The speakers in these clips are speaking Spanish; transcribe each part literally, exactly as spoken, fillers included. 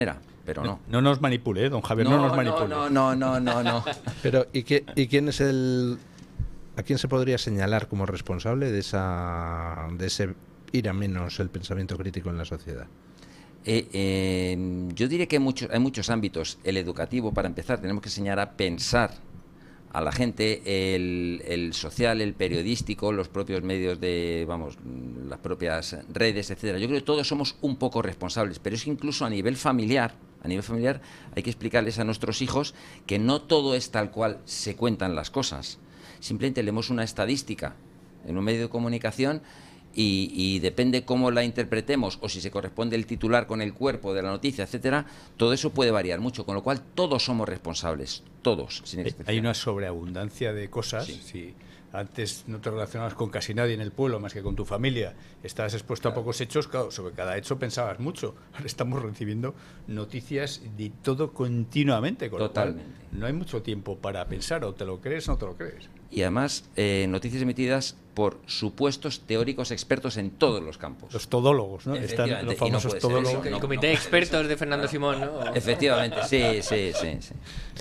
pero no. No nos manipule, ¿eh, don Javier, no, no nos manipule. No, no, no, no, no. Pero, ¿y, qué, ¿y quién es el... ¿A quién se podría señalar como responsable de esa de ese ir a menos el pensamiento crítico en la sociedad? Eh, eh, yo diría que hay muchos, hay muchos ámbitos. El educativo, para empezar, tenemos que enseñar a pensar a la gente, el, el social, el periodístico, los propios medios de, vamos, las propias redes, etcétera. Yo creo que todos somos un poco responsables, pero es que incluso a nivel familiar, a nivel familiar hay que explicarles a nuestros hijos que no todo es tal cual se cuentan las cosas. Simplemente leemos una estadística en un medio de comunicación y, y depende cómo la interpretemos o si se corresponde el titular con el cuerpo de la noticia, etcétera, todo eso puede variar mucho, con lo cual todos somos responsables, todos, sin excepción. Hay una sobreabundancia de cosas. Sí. Si antes no te relacionabas con casi nadie en el pueblo más que con tu familia, estabas expuesto Claro. a pocos hechos, claro, sobre cada hecho pensabas mucho. Ahora estamos recibiendo noticias de todo continuamente, con Totalmente. lo cual no hay mucho tiempo para pensar, o te lo crees o no te lo crees. Y además, eh, noticias emitidas por supuestos teóricos expertos en todos los campos. Los todólogos, ¿no? Están Efectivamente, los y no famosos puede ser todólogos. eso, El no, comité no. de expertos de Fernando Simón, ¿no? Efectivamente, sí, sí, sí, sí.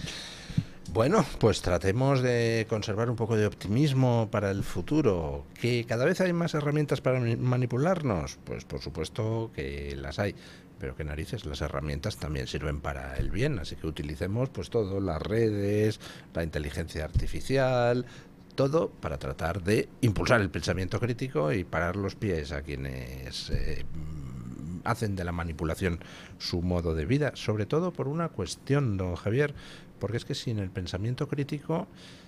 Bueno, pues tratemos de conservar un poco de optimismo para el futuro. ¿Que cada vez hay más herramientas para manipularnos? Pues por supuesto que las hay. Pero qué narices, las herramientas también sirven para el bien, así que utilicemos pues todo, las redes, la inteligencia artificial, todo para tratar de impulsar el pensamiento crítico y parar los pies a quienes eh, hacen de la manipulación su modo de vida, sobre todo por una cuestión, don Javier, porque es que sin el pensamiento crítico,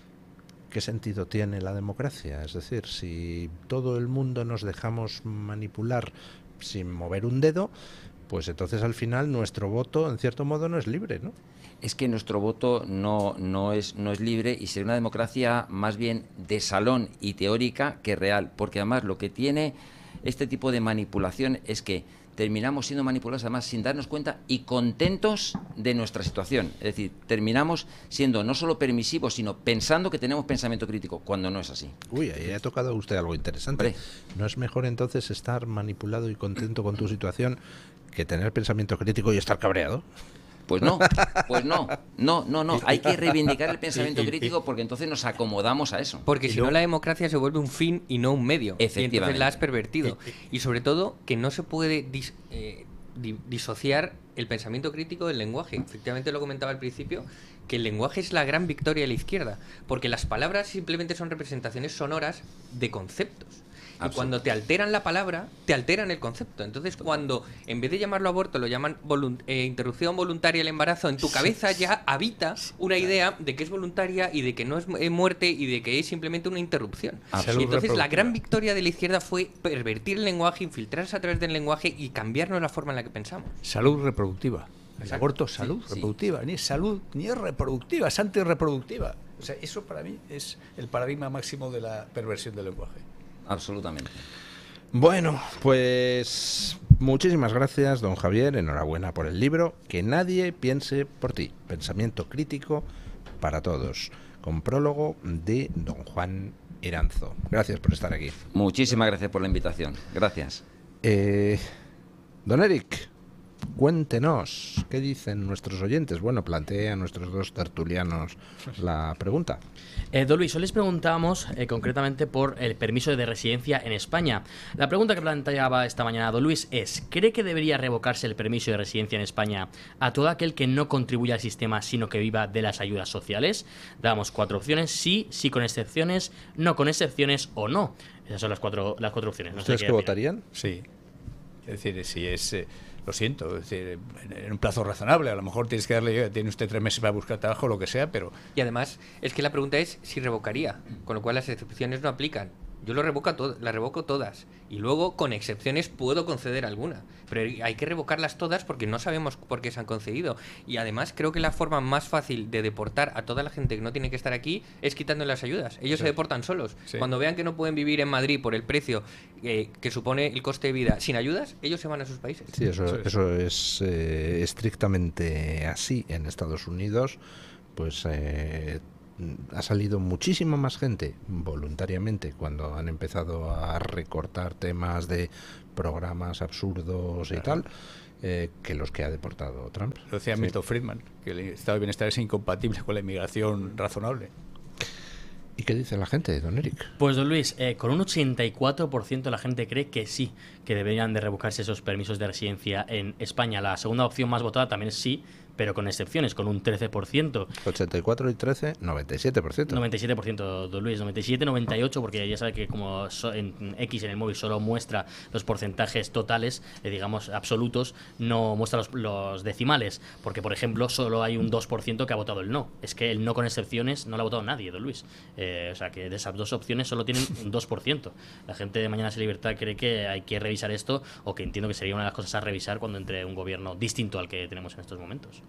¿qué sentido tiene la democracia? Es decir, si todo el mundo nos dejamos manipular sin mover un dedo, pues entonces al final nuestro voto, en cierto modo, no es libre, ¿no? Es que nuestro voto no, no, es, no es libre y será una democracia más bien de salón y teórica que real, porque además lo que tiene este tipo de manipulación es que terminamos siendo manipulados además sin darnos cuenta y contentos de nuestra situación. Es decir, terminamos siendo no solo permisivos, sino pensando que tenemos pensamiento crítico, cuando no es así. Uy, ahí ha tocado usted algo interesante. Hombre. ¿No es mejor entonces estar manipulado y contento con tu situación que tener pensamiento crítico y estar cabreado? Pues no, pues no, no, no, no. Hay que reivindicar el pensamiento Y- y- crítico porque entonces nos acomodamos a eso. Porque si no, la democracia se vuelve un fin y no un medio. Y entonces Efectivamente. la has pervertido. Y sobre todo, que no se puede dis- eh, di- disociar el pensamiento crítico del lenguaje. Efectivamente lo comentaba al principio, que el lenguaje es la gran victoria de la izquierda. Porque las palabras simplemente son representaciones sonoras de conceptos. Y cuando te alteran la palabra, te alteran el concepto. Entonces, cuando en vez de llamarlo aborto, lo llaman volunt- eh, interrupción voluntaria del embarazo, en tu cabeza ya habita una idea de que es voluntaria y de que no es eh, muerte y de que es simplemente una interrupción. Salud Y entonces, la reproductiva. gran victoria de la izquierda fue pervertir el lenguaje, infiltrarse a través del lenguaje y cambiarnos la forma en la que pensamos. Salud reproductiva. El Exacto. aborto es salud Sí, sí. reproductiva. Ni es salud, ni es reproductiva, es antirreproductiva. O sea, eso para mí es el paradigma máximo de la perversión del lenguaje. Absolutamente. Bueno, pues muchísimas gracias, don Javier. Enhorabuena por el libro. Que nadie piense por ti. Pensamiento crítico para todos. Con prólogo de don Juan Iranzo. Gracias por estar aquí. Muchísimas gracias por la invitación. Gracias. Eh, don Eric, cuéntenos, ¿qué dicen nuestros oyentes? Bueno, planteé a nuestros dos tertulianos la pregunta. Eh, don Luis, hoy les preguntamos eh, concretamente por el permiso de residencia en España. La pregunta que planteaba esta mañana don Luis es: ¿cree que debería revocarse el permiso de residencia en España a todo aquel que no contribuya al sistema sino que viva de las ayudas sociales? Damos cuatro opciones: sí, sí con excepciones, no con excepciones o no. Esas son las cuatro, las cuatro opciones. No sé ¿Ustedes qué qué opinan. votarían? Sí. Es decir, si es... eh, lo siento, es decir, en, en un plazo razonable. A lo mejor tienes que darle, tiene usted tres meses para buscar trabajo o lo que sea, pero Y además, es que la pregunta es si revocaría, con lo cual las excepciones no aplican. Yo lo revoco to- las revoco todas. Y luego, con excepciones, puedo conceder alguna. Pero hay que revocarlas todas porque no sabemos por qué se han concedido. Y además, creo que la forma más fácil de deportar a toda la gente que no tiene que estar aquí es quitando las ayudas. Ellos Sí. se deportan solos. Sí. Cuando vean que no pueden vivir en Madrid por el precio eh, que supone el coste de vida sin ayudas, ellos se van a sus países. Sí, eso, Eso es. eso es eh, estrictamente así. En Estados Unidos, pues eh, ha salido muchísima más gente voluntariamente cuando han empezado a recortar temas de programas absurdos y tal. eh, que los que ha deportado Trump. Lo decía Sí. Milton Friedman, que el estado de bienestar es incompatible con la inmigración razonable. ¿Y qué dice la gente, don Eric? Pues don Luis, eh, con un ochenta y cuatro por ciento la gente cree que sí, que deberían de revocarse esos permisos de residencia en España. La segunda opción más votada también es sí, pero con excepciones, con un trece por ciento. ochenta y cuatro y trece, noventa y siete por ciento. noventa y siete por ciento, don Luis, noventa y siete, noventa y ocho, porque ya sabe que como so- en X en el móvil solo muestra los porcentajes totales, eh, digamos absolutos, no muestra los, los decimales, porque por ejemplo solo hay un dos por ciento que ha votado el no. Es que el no con excepciones no lo ha votado nadie, don Luis. Eh, o sea que de esas dos opciones solo tienen un dos por ciento. La gente de Mañana Sin Libertad cree que hay que revisar esto, o que entiendo que sería una de las cosas a revisar cuando entre un gobierno distinto al que tenemos en estos momentos.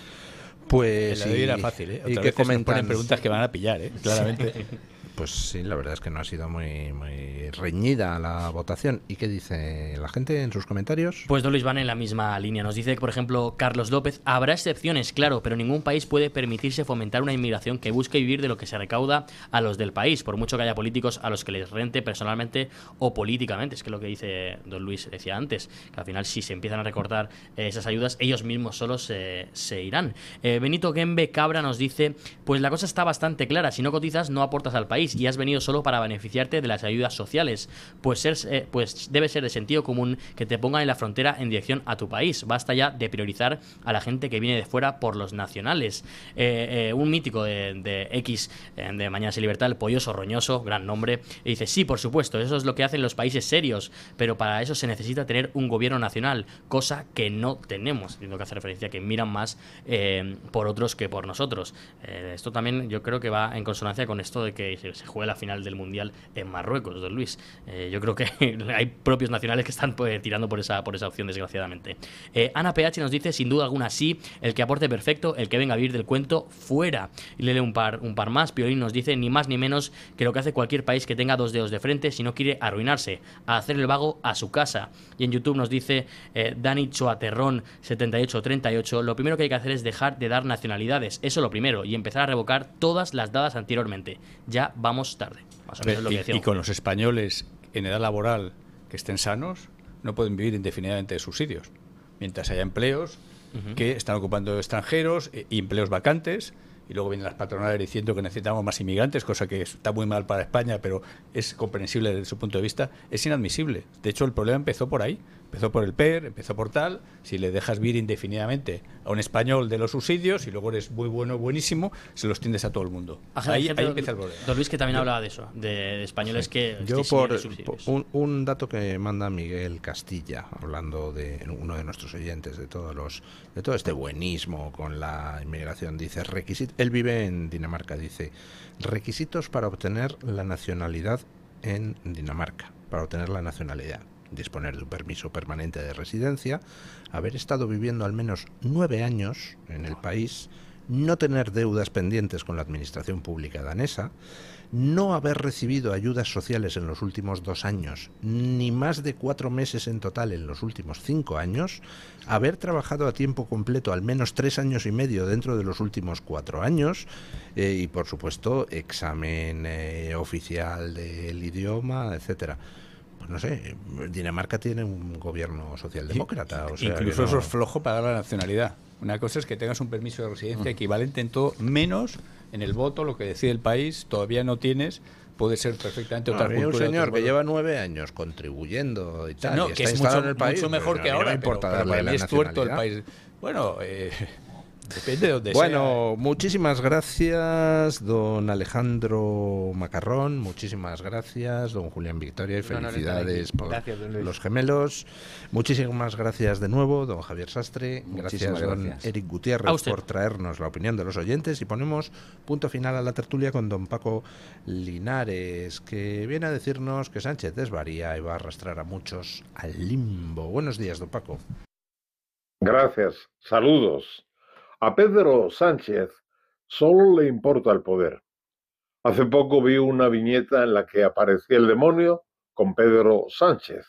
Pues La de hoy y- era fácil, ¿eh? ¿y Otra qué vez nos comentan? ponen preguntas que van a pillar, ¿eh? Claramente. Pues sí, la verdad es que no ha sido muy, muy reñida la votación. ¿Y qué dice la gente en sus comentarios? Pues don Luis van en la misma línea. Nos dice, por ejemplo, Carlos López, habrá excepciones, claro, pero ningún país puede permitirse fomentar una inmigración que busque vivir de lo que se recauda a los del país, por mucho que haya políticos a los que les rente personalmente o políticamente. Es que lo que dice don Luis decía antes, que al final si se empiezan a recortar eh, esas ayudas, ellos mismos solos se, se irán. Eh, Benito Gembe Cabra nos dice, pues la cosa está bastante clara, si no cotizas no aportas al país y has venido solo para beneficiarte de las ayudas sociales, pues, ser, eh, pues debe ser de sentido común que te pongan en la frontera en dirección a tu país. Basta ya de priorizar a la gente que viene de fuera por los nacionales. Eh, eh, un mítico de, de X, eh, de Mañana Sin Libertad, el Polloso Roñoso, gran nombre, y dice, sí, por supuesto, eso es lo que hacen los países serios, pero para eso se necesita tener un gobierno nacional, cosa que no tenemos. Entiendo que hace referencia a que miran más eh, por otros que por nosotros. Eh, esto también yo creo que va en consonancia con esto de que se, se juegue la final del Mundial en Marruecos, don Luis. Eh, yo creo que hay propios nacionales que están pues, tirando por esa, por esa opción, desgraciadamente. Eh, Ana P H nos dice, sin duda alguna sí, el que aporte perfecto, el que venga a vivir del cuento, fuera. Y le leo un par, un par más. Piolín nos dice, ni más ni menos que lo que hace cualquier país que tenga dos dedos de frente si no quiere arruinarse, a hacer el vago a su casa. Y en YouTube nos dice eh, Dani Choaterrón setenta y ocho treinta y ocho, lo primero que hay que hacer es dejar de dar nacionalidades, eso lo primero, y empezar a revocar todas las dadas anteriormente. Ya vamos tarde. Más o menos es lo que y, decíamos. y con los españoles en edad laboral que estén sanos, no pueden vivir indefinidamente de subsidios. Mientras haya empleos uh-huh. que están ocupando extranjeros e, y empleos vacantes, y luego vienen las patronales diciendo que necesitamos más inmigrantes, cosa que está muy mal para España, pero es comprensible desde su punto de vista, es inadmisible. De hecho, el problema empezó por ahí. Empezó por el P E R, empezó por tal. Si le dejas vivir indefinidamente a un español de los subsidios y luego eres muy bueno, buenísimo, se los tiendes a todo el mundo. Ahí, ahí empieza el problema. Don Luis, que también hablaba de eso, de, de españoles sí. que... Yo por, por un, un dato que manda Miguel Castilla, hablando de uno de nuestros oyentes, de todos los de todo este buenismo con la inmigración, dice, requisito, él vive en Dinamarca, dice, requisitos para obtener la nacionalidad en Dinamarca, para obtener la nacionalidad. Disponer de un permiso permanente de residencia, haber estado viviendo al menos nueve años en el país, no tener deudas pendientes con la administración pública danesa, no haber recibido ayudas sociales en los últimos dos años, ni más de cuatro meses en total en los últimos cinco años, haber trabajado a tiempo completo al menos tres años y medio dentro de los últimos cuatro años, eh, y por supuesto examen eh, oficial del idioma, etcétera. Pues no sé, Dinamarca tiene un gobierno socialdemócrata. O sea, incluso no... eso es flojo para dar la nacionalidad. Una cosa es que tengas un permiso de residencia equivalente en todo, menos en el voto, lo que decide el país, todavía no tienes, puede ser perfectamente otra cultura. Un señor que lleva nueve años contribuyendo y tal, no, y que está es mucho, en el país, mucho mejor pues, que no, ahora, no importa pero, pero darle para la mí es tuerto el nacionalidad. país. Bueno, eh, depende de donde bueno, sea. muchísimas gracias, don Alejandro Macarrón, muchísimas gracias, don Julián Victoria, y felicidades por gracias, los gemelos. Muchísimas gracias de nuevo, don Javier Sastre, Muchísimas gracias, don gracias. Eric Gutiérrez, por traernos la opinión de los oyentes, y ponemos punto final a la tertulia con don Paco Linares, que viene a decirnos que Sánchez desvaría y va a arrastrar a muchos al limbo. Buenos días, don Paco. Gracias, saludos. A Pedro Sánchez solo le importa el poder. Hace poco vi una viñeta en la que aparecía el demonio con Pedro Sánchez.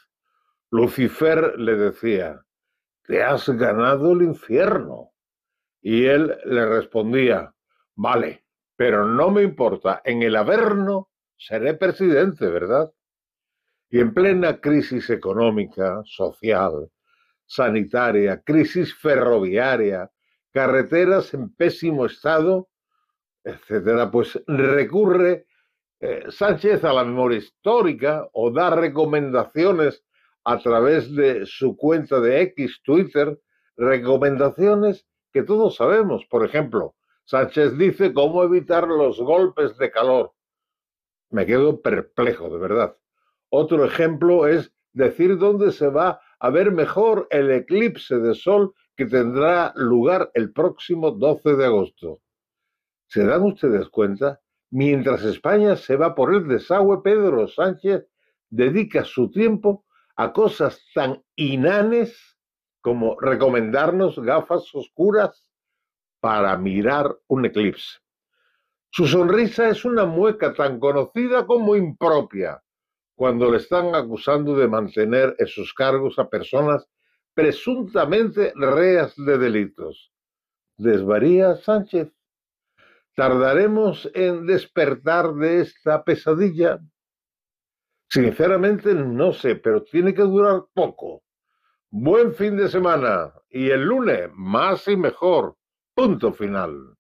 Lucifer le decía, te has ganado el infierno. Y él le respondía, vale, pero no me importa, en el Averno seré presidente, ¿verdad? Y en plena crisis económica, social, sanitaria, crisis ferroviaria, carreteras en pésimo estado, etcétera, pues recurre eh, Sánchez a la memoria histórica o da recomendaciones a través de su cuenta de X, Twitter, recomendaciones que todos sabemos. Por ejemplo, Sánchez dice cómo evitar los golpes de calor. Me quedo perplejo, de verdad. Otro ejemplo es decir dónde se va a ver mejor el eclipse de sol que tendrá lugar el próximo doce de agosto. ¿Se dan ustedes cuenta? Mientras España se va por el desagüe, Pedro Sánchez dedica su tiempo a cosas tan inanes como recomendarnos gafas oscuras para mirar un eclipse. Su sonrisa es una mueca tan conocida como impropia cuando le están acusando de mantener en sus cargos a personas presuntamente reas de delitos. ¿Desvaría Sánchez? ¿Tardaremos en despertar de esta pesadilla? Sinceramente no sé, pero tiene que durar poco. Buen fin de semana y el lunes más y mejor. Punto final.